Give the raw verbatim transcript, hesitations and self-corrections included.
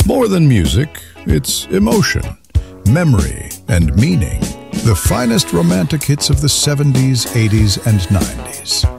more than music, it's emotion, memory, and meaning. The finest romantic hits of the seventies, eighties, and nineties.